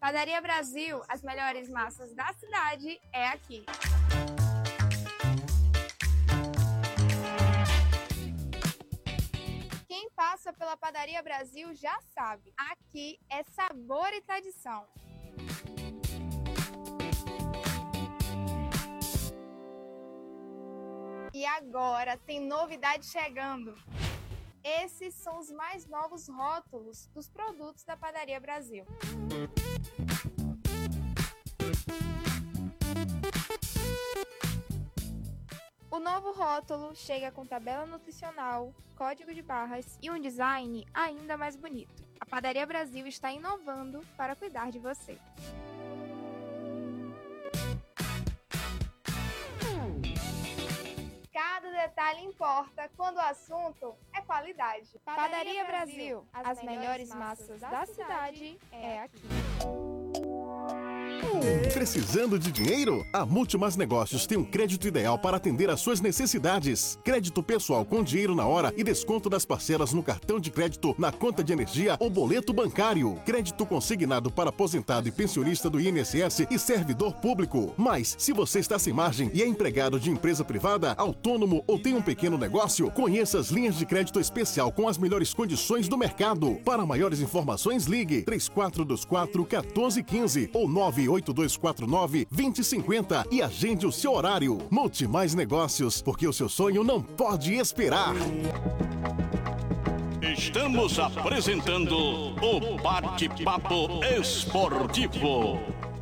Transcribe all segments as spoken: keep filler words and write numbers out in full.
Padaria Brasil, as melhores massas da cidade é aqui. Quem passa pela Padaria Brasil já sabe, aqui é sabor e tradição. E agora tem novidade chegando. Esses são os mais novos rótulos dos produtos da Padaria Brasil. O novo rótulo chega com tabela nutricional, código de barras e um design ainda mais bonito. A Padaria Brasil está inovando para cuidar de você. Cada detalhe importa quando o assunto é qualidade. Padaria, Padaria Brasil, as, as melhores massas da cidade é aqui. Precisando de dinheiro? A Multimas Negócios tem um crédito ideal para atender às suas necessidades. Crédito pessoal com dinheiro na hora e desconto das parcelas no cartão de crédito, na conta de energia ou boleto bancário. Crédito consignado para aposentado e pensionista do I N S S e servidor público. Mas, se você está sem margem e é empregado de empresa privada, autônomo ou tem um pequeno negócio, conheça as linhas de crédito especial com as melhores condições do mercado. Para maiores informações, ligue três quatro dois quatro, um quatro um cinco ou nove oito dois quatro nove, dois zero cinco zero e agende o seu horário. Multimais Negócios, porque o seu sonho não pode esperar. Estamos apresentando o Bate-Papo Esportivo.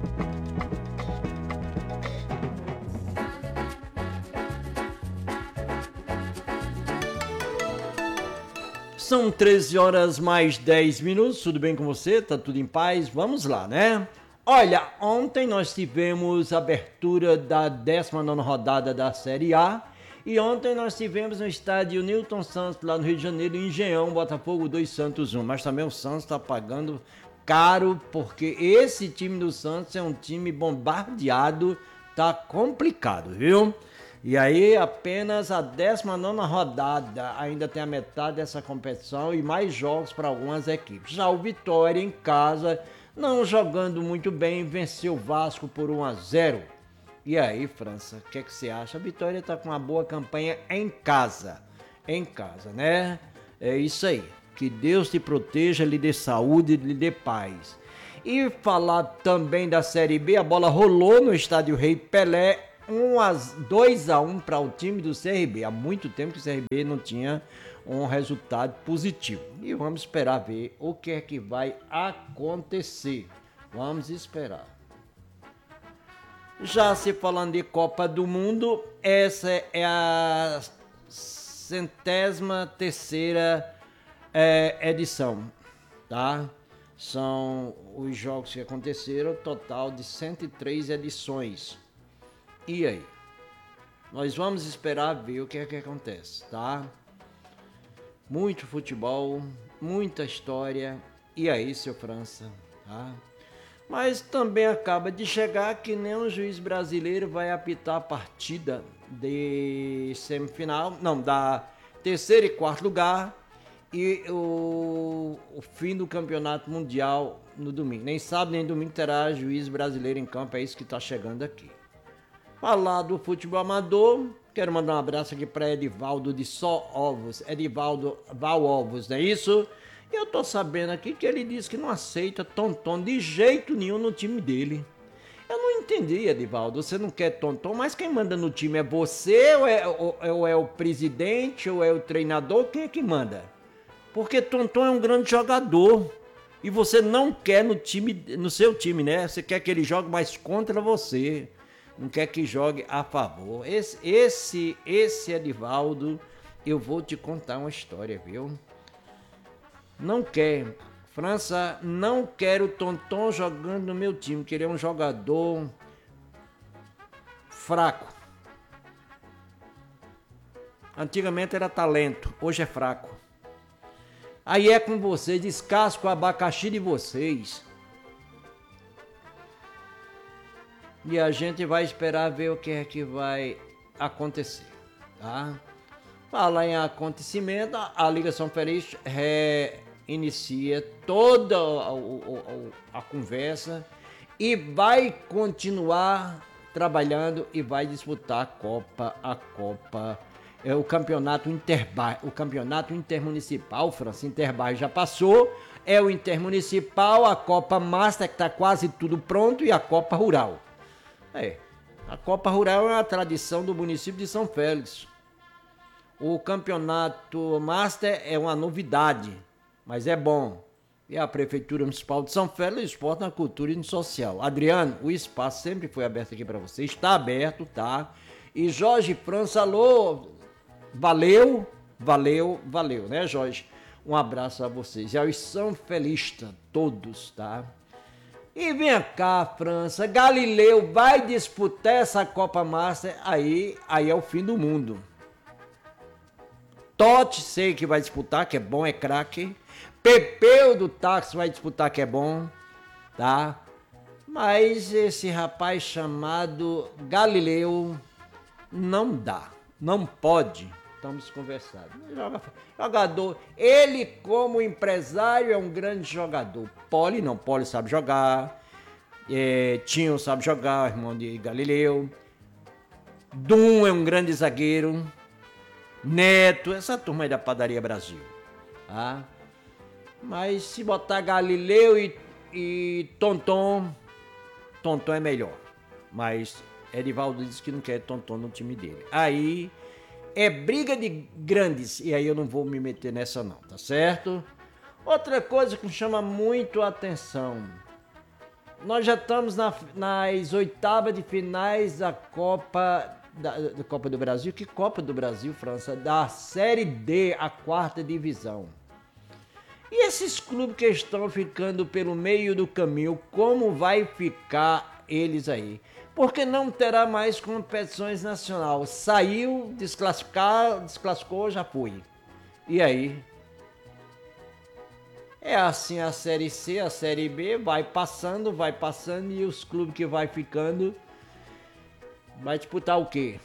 São treze horas mais dez minutos, tudo bem com você? Tá tudo em paz? Vamos lá, né? Olha, ontem nós tivemos a abertura da décima nona rodada da Série A e ontem nós tivemos no estádio Newton Santos, lá no Rio de Janeiro, em Engenhão, Botafogo dois, Santos um. Mas também o Santos está pagando caro, porque esse time do Santos é um time bombardeado, tá complicado, viu? E aí apenas a décima nona rodada, ainda tem a metade dessa competição e mais jogos para algumas equipes. Já o Vitória em casa, não jogando muito bem, venceu o Vasco por um a zero. E aí, França, o que, é que você acha? A Vitória está com uma boa campanha em casa. Em casa, né? É isso aí. Que Deus te proteja, lhe dê saúde, lhe dê paz. E falar também da Série B, a bola rolou no estádio Rei Pelé, dois a um para o time do C R B. Há muito tempo que o C R B não tinha um resultado positivo. E vamos esperar ver o que é que vai acontecer. Vamos esperar. Já se falando de Copa do Mundo, essa é a centésima terceira é, edição, tá? São os jogos que aconteceram, total de cento e três edições. E aí? Nós vamos esperar ver o que é que acontece, tá? Muito futebol, muita história. E aí, seu França, tá? Mas também acaba de chegar que nenhum juiz brasileiro vai apitar a partida de semifinal, não, da terceiro e quarto lugar e o, o fim do campeonato mundial no domingo. Nem sábado nem domingo terá juiz brasileiro em campo, é isso que está chegando aqui. Falar do futebol amador, quero mandar um abraço aqui para Edivaldo de Só Ovos, Edivaldo Val Ovos, não é isso? E eu tô sabendo aqui que ele disse que não aceita Tonton de jeito nenhum no time dele. Eu não entendi, Edivaldo, você não quer Tonton, mas quem manda no time é você, ou é, ou, ou é o presidente, ou é o treinador, quem é que manda? Porque Tonton é um grande jogador e você não quer no time, no seu time, né? Você quer que ele jogue mais contra você. Não quer que jogue a favor. Esse, esse, esse Edivaldo, eu vou te contar uma história, viu? Não quer. França, não quero o Tonton jogando no meu time, que ele é um jogador fraco. Antigamente era talento, hoje é fraco. Aí é com vocês, descasco o abacaxi de vocês. E a gente vai esperar ver o que é que vai acontecer, tá? Falar em acontecimento, a Liga São Feliz re, inicia toda a, a, a conversa e vai continuar trabalhando e vai disputar a Copa, a Copa, é, o campeonato interbairro, o campeonato intermunicipal, França, interbairro já passou, é o intermunicipal, a Copa Master que está quase tudo pronto e a Copa Rural. É, a Copa Rural é uma tradição do município de São Félix. O campeonato Master é uma novidade, mas é bom. E a Prefeitura Municipal de São Félix, Esporte na Cultura e no Social. Adriano, o espaço sempre foi aberto aqui para você, está aberto, tá? E Jorge França, alô, valeu, valeu, valeu, né, Jorge? Um abraço a vocês e aos São Felistas todos, tá? E vem cá, França, Galileu vai disputar essa Copa Master, aí, aí é o fim do mundo. Totti, sei que vai disputar, que é bom, é craque. Pepeu do táxi vai disputar, que é bom, tá? Mas esse rapaz chamado Galileu não dá, não pode. Estamos conversando. Jogador, ele como empresário é um grande jogador. Poli não, Poli sabe jogar. É, Tinho sabe jogar, irmão de Galileu. Dum é um grande zagueiro. Neto, essa turma aí da Padaria Brasil. Tá? Mas se botar Galileu e, e Tonton, Tonton é melhor. Mas Edivaldo disse que não quer Tonton no time dele. Aí é briga de grandes, e aí eu não vou me meter nessa não, tá certo? Outra coisa que me chama muito a atenção. Nós já estamos na, nas oitavas de finais da Copa, da, da Copa do Brasil. Que Copa do Brasil, França? Da Série D, a quarta divisão. E esses clubes que estão ficando pelo meio do caminho, como vai ficar eles aí? Porque não terá mais competições nacionais. Saiu, desclassificar, desclassificou, já foi. E aí? É assim a Série C, a Série B, vai passando, vai passando e os clubes que vai ficando vai disputar o quê?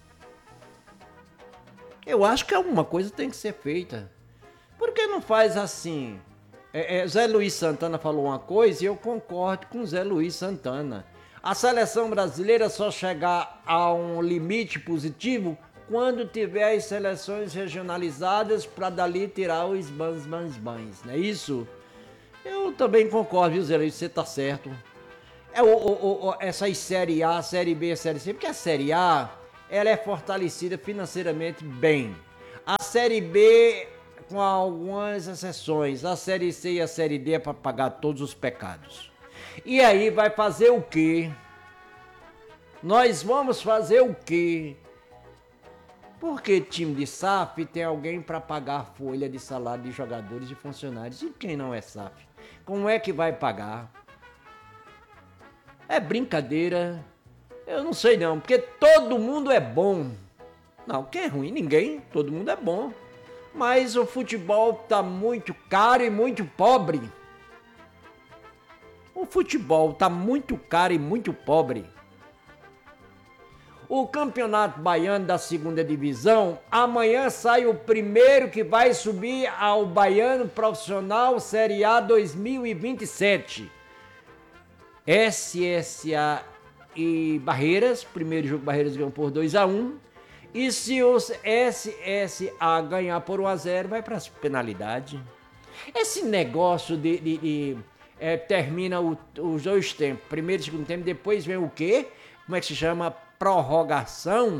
Eu acho que alguma coisa tem que ser feita. Por que não faz assim? É, é, Zé Luiz Santana falou uma coisa e eu concordo com Zé Luiz Santana. A seleção brasileira só chegar a um limite positivo quando tiver as seleções regionalizadas para dali tirar os bans, bans, bans, não é isso? Eu também concordo, viu, Zé Luiz? Você tá certo. É o, o, o, essas Série A, Série B, Série C, porque a Série A ela é fortalecida financeiramente bem. A Série B, com algumas exceções, a Série C e a Série D é para pagar todos os pecados. E aí vai fazer o quê? Nós vamos fazer o quê? Porque time de S A F tem alguém para pagar a folha de salário de jogadores e funcionários. E quem não é S A F? Como é que vai pagar? É brincadeira. Eu não sei não, porque todo mundo é bom. Não, quem é ruim? Ninguém. Todo mundo é bom. Mas o futebol tá muito caro e muito pobre. O futebol tá muito caro e muito pobre. O Campeonato Baiano da segunda Divisão, amanhã sai o primeiro que vai subir ao Baiano Profissional Série A dois mil e vinte e sete. S S A e Barreiras, primeiro jogo Barreiras ganhou por dois a um. E se os S S A ganhar por um a zero, vai para as penalidades. Esse negócio de... de, de É, termina o, os dois tempos, primeiro e segundo tempo, depois vem o quê? Como é que se chama? Prorrogação?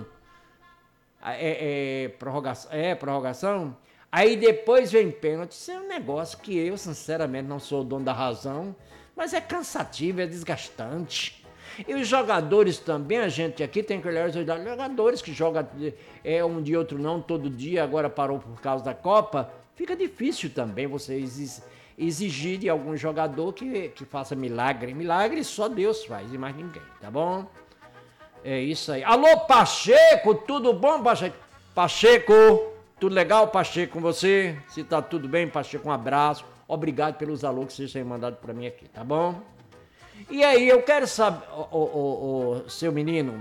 É, é, prorrogação, é prorrogação? Aí depois vem pênalti. Isso é um negócio que eu, sinceramente, não sou o dono da razão, mas é cansativo, é desgastante. E os jogadores também, a gente aqui tem que olhar os jogadores que jogam é, um dia outro não, todo dia, agora parou por causa da Copa, fica difícil também vocês exigir de algum jogador que, que faça milagre. Milagre só Deus faz e mais ninguém, tá bom? É isso aí. Alô, Pacheco, tudo bom, Pacheco? Pacheco, tudo legal, Pacheco, com você? Se tá tudo bem, Pacheco, um abraço. Obrigado pelos alô que vocês têm mandado pra mim aqui, tá bom? E aí, eu quero saber, ô, ô, ô, seu menino,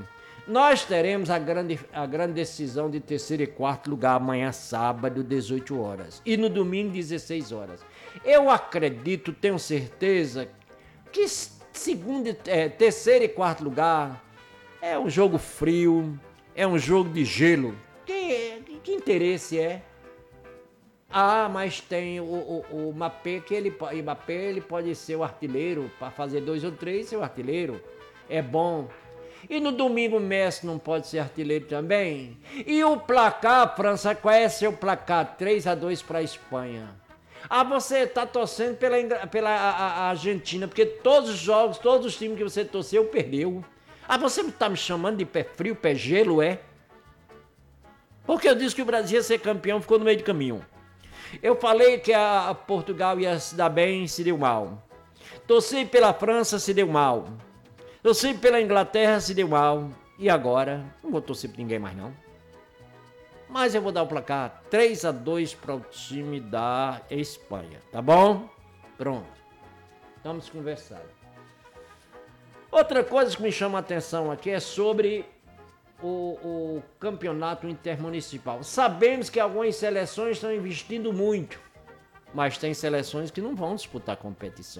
Nós teremos a grande, a grande decisão de terceiro e quarto lugar amanhã, sábado, dezoito horas. E no domingo, dezesseis horas. Eu acredito, tenho certeza, que segundo, é, terceiro e quarto lugar é um jogo frio, é um jogo de gelo. Que, que interesse é? Ah, mas tem o, o, o Mbappé, que ele, o Mbappé ele pode ser o artilheiro, para fazer dois ou três, ser o artilheiro. É bom. E no domingo o Messi não pode ser artilheiro também? E o placar, a França, qual é seu placar? três a dois para a Espanha. Ah, você está torcendo pela, pela a, a Argentina, porque todos os jogos, todos os times que você torceu, perdeu. Ah, você está me chamando de pé frio, pé gelo, é? Porque eu disse que o Brasil ia ser campeão, ficou no meio do caminho. Eu falei que a Portugal ia se dar bem, se deu mal. Torci pela França, se deu mal. Torci pela Inglaterra, se deu mal. E agora? Não vou torcer por ninguém mais, não. Mas eu vou dar o placar três a dois para o time da Espanha. Tá bom? Pronto. Estamos conversando. Outra coisa que me chama a atenção aqui é sobre o, o campeonato intermunicipal. Sabemos que algumas seleções estão investindo muito, mas tem seleções que não vão disputar a competição.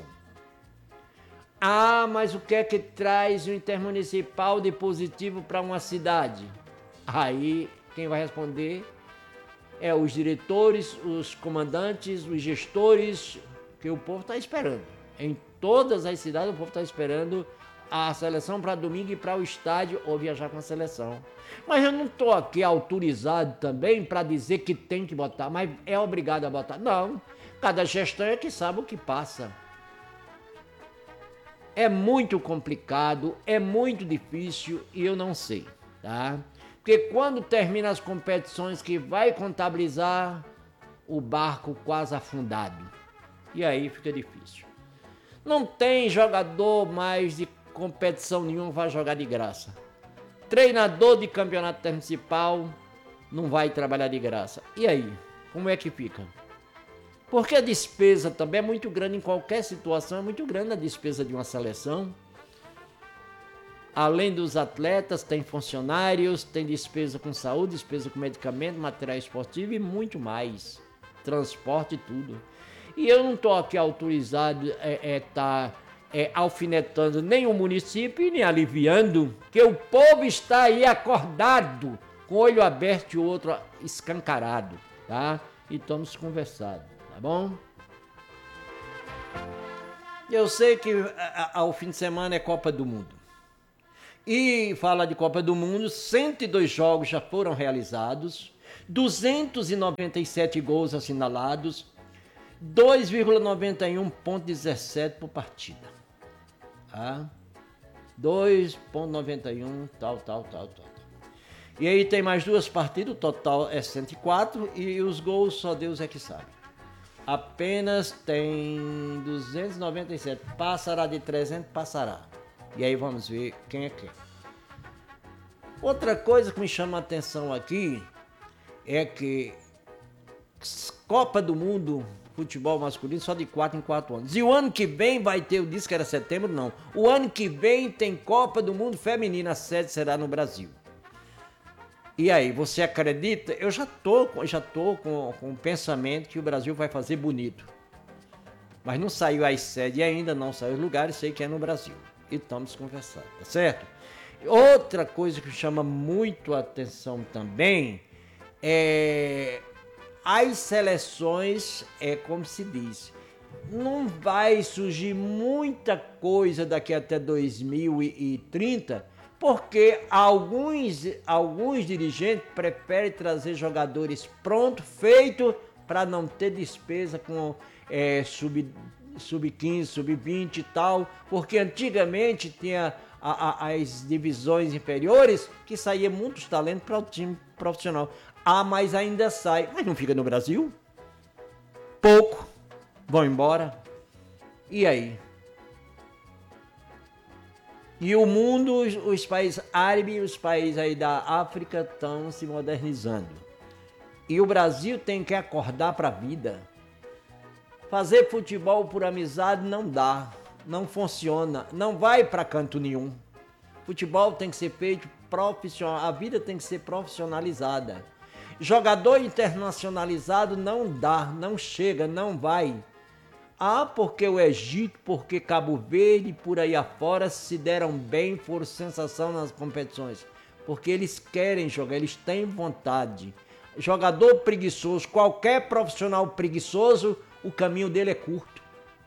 Ah, mas o que é que traz o intermunicipal de positivo para uma cidade? Aí quem vai responder é os diretores, os comandantes, os gestores, que o povo está esperando. Em todas as cidades o povo está esperando a seleção para domingo e para o estádio ou viajar com a seleção. Mas eu não estou aqui autorizado também para dizer que tem que botar, mas é obrigado a botar. Não, cada gestão é que sabe o que passa. É muito complicado, é muito difícil e eu não sei, tá? Porque quando termina as competições que vai contabilizar, o barco quase afundado. E aí fica difícil. Não tem jogador mais de competição nenhuma vai jogar de graça. Treinador de campeonato municipal não vai trabalhar de graça. E aí, como é que fica? Porque a despesa também é muito grande em qualquer situação, é muito grande a despesa de uma seleção. Além dos atletas, tem funcionários, tem despesa com saúde, despesa com medicamento, material esportivo e muito mais. Transporte e tudo. E eu não estou aqui autorizado a é, é, tá, é, alfinetando nem o município e nem aliviando, que o povo está aí acordado, com o olho aberto e o outro escancarado, tá? E estamos conversando, tá bom? Eu sei que ao fim de semana é Copa do Mundo. E fala de Copa do Mundo, cento e dois jogos já foram realizados, duzentos e noventa e sete gols assinalados, dois vírgula noventa e um ponto dezessete por partida. Tá? dois vírgula noventa e um, tal, tal, tal, tal. E aí tem mais duas partidas, o total é cento e quatro e os gols só Deus é que sabe. Apenas tem duzentos e noventa e sete, passará de trezentos, passará. E aí vamos ver quem é quem. Outra coisa que me chama a atenção aqui é que Copa do Mundo, futebol masculino, só de quatro em quatro anos. E o ano que vem vai ter, eu disse que era setembro, não. O ano que vem tem Copa do Mundo feminina, a sede será no Brasil. E aí, você acredita? Eu já tô, já tô com, com o pensamento que o Brasil vai fazer bonito. Mas não saiu a sede ainda, não saiu os lugares, sei que é no Brasil. E estamos conversando, tá certo? Outra coisa que chama muito a atenção também é as seleções, é como se diz, não vai surgir muita coisa daqui até dois mil e trinta, porque alguns, alguns dirigentes preferem trazer jogadores pronto, feito, para não ter despesa com é, sub sub quinze, sub vinte e tal, porque antigamente tinha a, a, as divisões inferiores que saía muitos talentos para o time profissional. Ah, mas ainda sai. Mas não fica no Brasil? Pouco. Vão embora. E aí? E o mundo, os, os países árabes, os países aí da África estão se modernizando. E o Brasil tem que acordar para a vida. Fazer futebol por amizade não dá, não funciona, não vai para canto nenhum. Futebol tem que ser feito profissional, a vida tem que ser profissionalizada. Jogador internacionalizado não dá, não chega, não vai. Ah, porque o Egito, porque Cabo Verde, por aí afora se deram bem, foram sensação nas competições. Porque eles querem jogar, eles têm vontade. Jogador preguiçoso, qualquer profissional preguiçoso, o caminho dele é curto.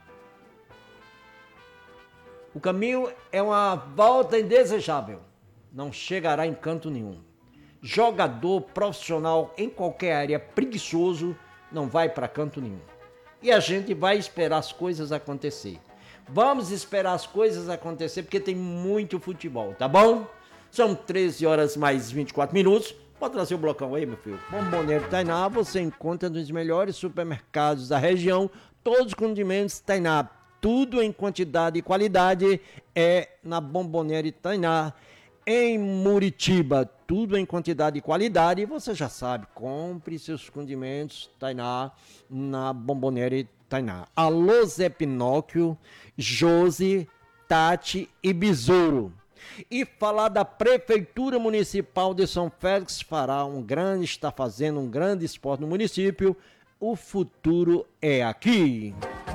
O caminho é uma volta indesejável. Não chegará em canto nenhum. Jogador profissional em qualquer área preguiçoso não vai para canto nenhum. E a gente vai esperar as coisas acontecer. Vamos esperar as coisas acontecer porque tem muito futebol, tá bom? São treze horas mais vinte e quatro minutos. Pode trazer o blocão aí, meu filho. Bomboneiro Tainá, você encontra nos melhores supermercados da região. Todos os condimentos Tainá, tudo em quantidade e qualidade é na Bomboneiro Tainá. Em Muritiba, tudo em quantidade e qualidade. E você já sabe, compre seus condimentos Tainá na Bomboneiro Tainá. Alô Zé Pinóquio, Josi, Tati e Besouro. E falar da Prefeitura Municipal de São Félix fará um grande, está fazendo um grande esporte no município. O futuro é aqui.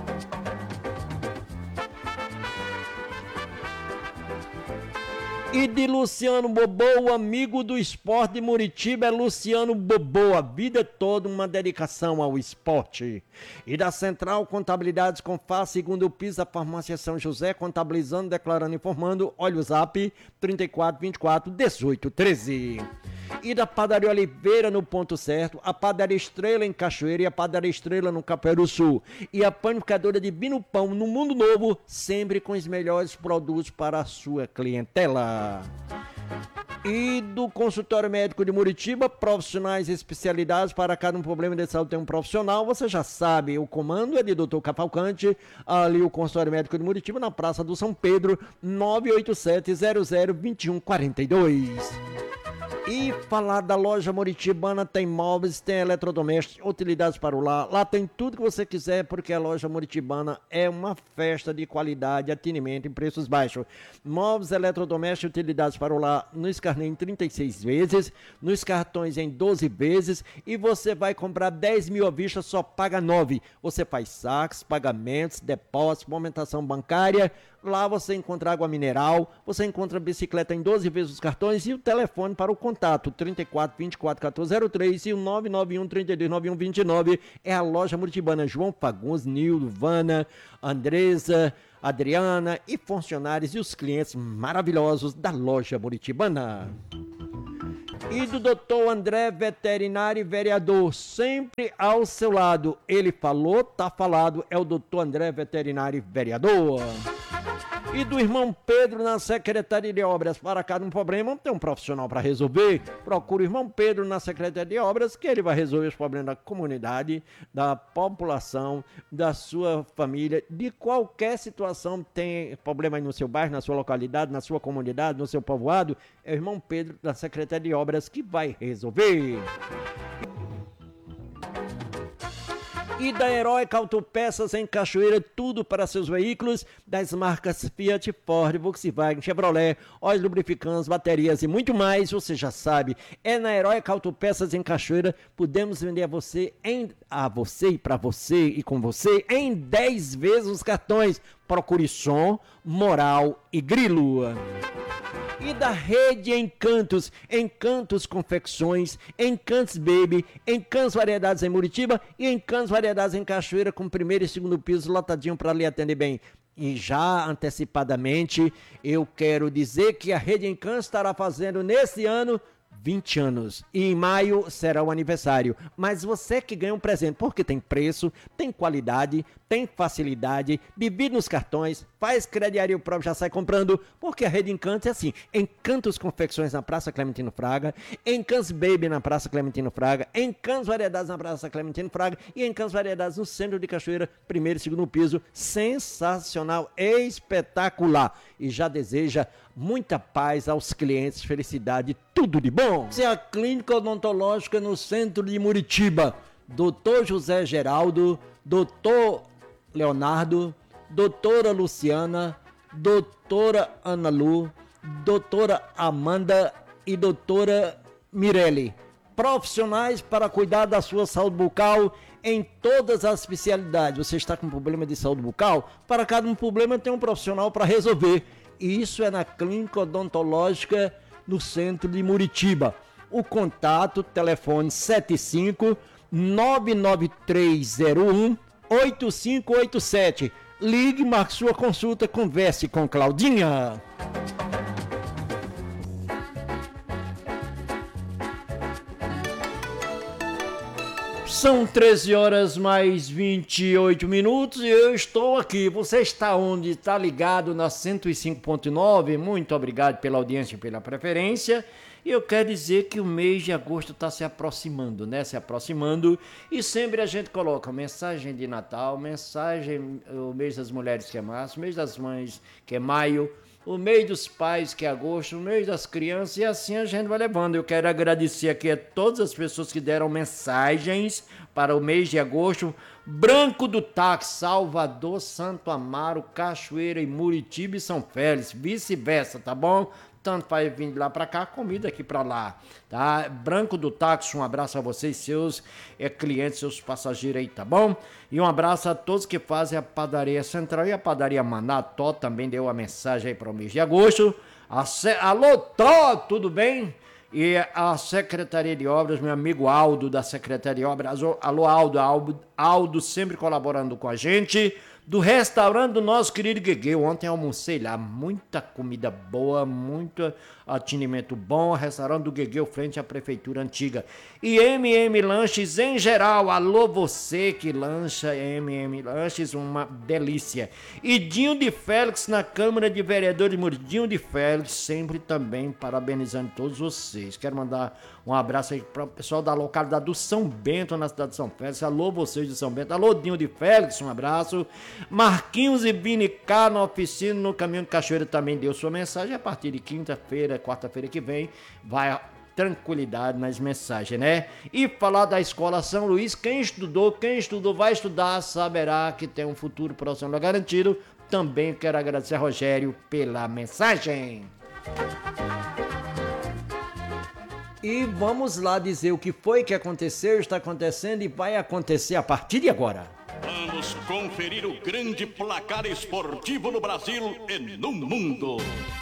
E de Luciano Bobô, o amigo do esporte de Muritiba é Luciano Bobô, a vida toda uma dedicação ao esporte. E da Central Contabilidades com F A, segundo o piso da Farmácia São José, contabilizando, declarando, informando, olha o zap, trinta e quatro, vinte e quatro, dezoito, treze. E da Padaria Oliveira no Ponto Certo, a Padaria Estrela em Cachoeira e a Padaria Estrela no Capoeiro Sul. E a Panificadora de Bino Pão no Mundo Novo, sempre com os melhores produtos para a sua clientela. E do Consultório Médico de Muritiba, profissionais especializados para cada um problema de saúde tem um profissional, você já sabe, o comando é de doutor Cavalcante, ali o Consultório Médico de Muritiba, na Praça do São Pedro, nove oito sete, zero zero, dois um quatro dois. E falar da loja Muritibana, tem móveis, tem eletrodomésticos, utilidades para o lar. Lá tem tudo que você quiser, porque a loja Muritibana é uma festa de qualidade, atendimento em preços baixos. Móveis, eletrodomésticos, utilidades para o lar nos carnês em trinta e seis vezes, nos cartões em doze vezes, e você vai comprar dez mil à vista, só paga nove. Você faz saques, pagamentos, depósitos, movimentação bancária. Lá você encontra água mineral, você encontra bicicleta em doze vezes os cartões e o telefone para o contato trinta e quatro, vinte e quatro, quatorze zero três e o nove nove um, trinta e dois, noventa e um, vinte e nove é a loja Muritibana. João Fagundes, Nildo, Vana, Andresa, Adriana e funcionários e os clientes maravilhosos da loja Muritibana. E do doutor André, veterinário e vereador, sempre ao seu lado. Ele falou, tá falado, é o doutor André, veterinário e vereador. E do irmão Pedro na Secretaria de Obras. Para cada um problema, tem um profissional para resolver. Procura o irmão Pedro na Secretaria de Obras, que ele vai resolver os problemas da comunidade, da população, da sua família, de qualquer situação. Tem problema aí no seu bairro, na sua localidade, na sua comunidade, no seu povoado, é o irmão Pedro da Secretaria de Obras que vai resolver. E da Heróica Autopeças em Cachoeira, tudo para seus veículos, das marcas Fiat, Ford, Volkswagen, Chevrolet, óleos lubrificantes, baterias e muito mais, você já sabe, é na Heróica Autopeças em Cachoeira, podemos vender a você, em, a você e para você e com você, em dez vezes os cartões. Procure som, moral e grilo. E da Rede Encantos, Encantos Confecções, Encantos Baby, Encantos Variedades em Muritiba e Encantos Variedades em Cachoeira, com primeiro e segundo piso lotadinho para lhe atender bem. E já antecipadamente, eu quero dizer que a Rede Encantos estará fazendo nesse ano vinte anos. E em maio será o aniversário. Mas você que ganha um presente, porque tem preço, tem qualidade, tem facilidade, divide nos cartões, faz crediário próprio, já sai comprando, porque a Rede Encantos é assim. Encantos Confecções na Praça Clementino Fraga, Encantos Baby na Praça Clementino Fraga, Encantos Variedades na Praça Clementino Fraga e Encantos Variedades no centro de Cachoeira, primeiro e segundo piso. Sensacional, espetacular. E já deseja muita paz aos clientes, felicidade, tudo de bom. Essa é a Clínica Odontológica no centro de Muritiba. doutor José Geraldo, doutor Leonardo, doutora Luciana, doutora Ana Lu, doutora Amanda e doutora Mirelle, profissionais para cuidar da sua saúde bucal em todas as especialidades. Você está com problema de saúde bucal? Para cada um problema tem um profissional para resolver. E isso é na Clínica Odontológica no centro de Muritiba. O contato, telefone sete cinco nove nove três zero um oito cinco oito sete. Ligue, marque sua consulta, converse com Claudinha. São treze horas mais vinte e oito minutos e eu estou aqui. Você está onde? Está ligado na cento e cinco ponto nove. Muito obrigado pela audiência e pela preferência. E eu quero dizer que o mês de agosto está se aproximando, né? Se aproximando. E sempre a gente coloca mensagem de Natal, mensagem, o mês das mulheres que é março, o mês das mães que é maio, o mês dos pais que é agosto, o mês das crianças, e assim a gente vai levando. Eu quero agradecer aqui a todas as pessoas que deram mensagens para o mês de agosto. Branco do Táxi, Salvador, Santo Amaro, Cachoeira e Muritiba e São Félix, vice-versa, tá bom? Tanto vai vir de lá para cá, comida aqui para lá, tá? Branco do Táxi, um abraço a vocês, seus é, clientes, seus passageiros aí, tá bom? E um abraço a todos que fazem a Padaria Central e a Padaria Manató, também deu a mensagem aí para o mês de agosto. A Ce... Alô, Tó, tudo bem? E a Secretaria de Obras, meu amigo Aldo da Secretaria de Obras, alô Aldo, Aldo, Aldo sempre colaborando com a gente. Do restaurante do nosso querido Guegueu, ontem almocei lá, muita comida boa, muito atendimento bom, restaurante do Guegueu, frente à Prefeitura Antiga. E M M Lanches em geral, alô você que lancha M M Lanches, uma delícia. E Dinho de Félix na Câmara de Vereadores, Dinho de Félix, sempre também parabenizando todos vocês. Quero mandar um abraço aí para o pessoal da localidade do São Bento, na cidade de São Félix. Alô vocês de São Bento, alô Dinho de Félix, um abraço. Marquinhos e Binicar na oficina, no Caminho de Cachoeira também deu sua mensagem. A partir de quinta-feira, quarta-feira que vem, vai tranquilidade nas mensagens, né? E falar da Escola São Luís, quem estudou, quem estudou, vai estudar, saberá que tem um futuro profissional garantido. Também quero agradecer a Rogério pela mensagem. E vamos lá dizer o que foi que aconteceu, está acontecendo e vai acontecer a partir de agora. Vamos conferir o grande placar esportivo no Brasil e no mundo.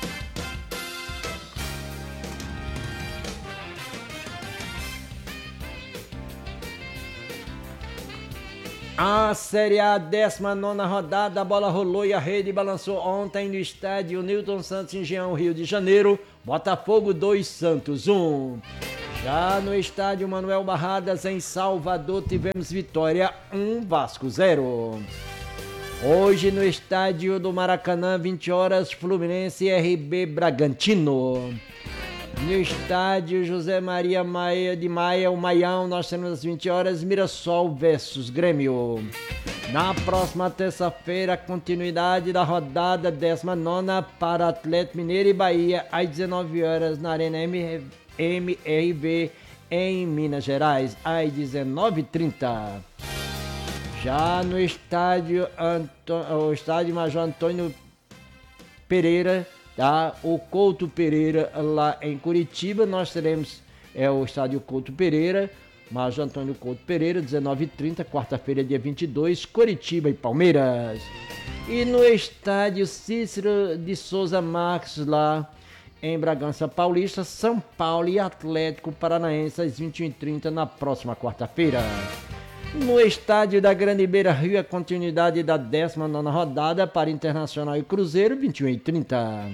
A Série A, décima nona rodada, a bola rolou e a rede balançou ontem no estádio Newton Santos, Engenhão, Rio de Janeiro. Botafogo dois, Santos um. Já no estádio Manuel Barradas, em Salvador, tivemos vitória um, Vasco zero. Hoje no estádio do Maracanã, vinte horas, Fluminense e R B Bragantino. No estádio José Maria Maia de Maia, o Maião, nós temos às vinte horas, Mirassol versus Grêmio. Na próxima terça-feira, continuidade da rodada décima nona para Atlético Mineiro e Bahia, às dezenove horas, na Arena M R V, em Minas Gerais, às dezenove e trinta. Já no estádio, Anto... o estádio Major Antônio Pereira, tá? O Couto Pereira, lá em Curitiba, nós teremos é, o estádio Couto Pereira, Major Antônio Couto Pereira, dezenove e trinta, quarta-feira, dia vinte e dois, Curitiba e Palmeiras. E no estádio Cícero de Souza Marques, lá em Bragança Paulista, São Paulo e Atlético Paranaense, às vinte e uma e trinta, na próxima quarta-feira. No estádio da Grande Beira Rio, a continuidade da décima nona rodada para Internacional e Cruzeiro, vinte e uma e trinta.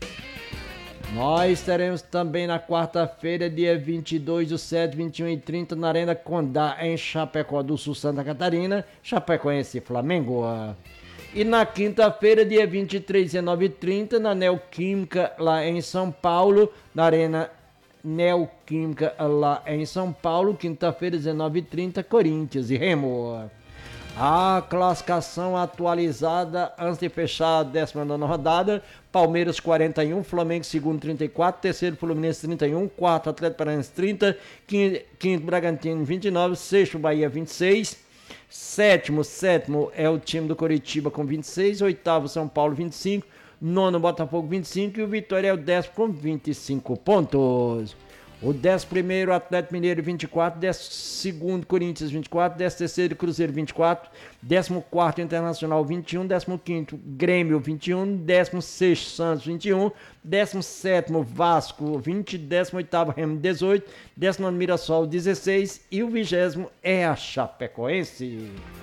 Nós teremos também na quarta-feira, dia vinte e dois do sete, vinte e uma e trinta, na Arena Condá, em Chapecó do Sul, Santa Catarina, Chapecoense e Flamengo. E na quinta-feira, dia vinte e três, dezenove e trinta, na Neoquímica, lá em São Paulo, na Arena Neoquímica, lá em São Paulo, quinta-feira, dezenove e trinta, Corinthians e Remo. A classificação atualizada antes de fechar a décima nona rodada: Palmeiras quarenta e um, Flamengo segundo trinta e quatro, terceiro Fluminense trinta e um, quarto Atlético Paranaense trinta, quinto, quinto Bragantino vinte e nove, sexto Bahia vinte e seis, sétimo, sétimo é o time do Coritiba com vinte e seis, oitavo São Paulo vinte e cinco, Nono, Botafogo, vinte e cinco. E o Vitória é o décimo com vinte e cinco pontos. O décimo primeiro, Atlético Mineiro, vinte e quatro. Décimo segundo, Corinthians, vinte e quatro. Décimo terceiro, Cruzeiro, vinte e quatro. Décimo quarto, Internacional, vinte e um. Décimo quinto, Grêmio, vinte e um. Décimo sexto, Santos, vinte e um. Décimo sétimo, Vasco, vinte. Décimo oitavo, Remo, dezoito. Décimo nono, Mirassol, dezesseis. E o vigésimo é a Chapecoense.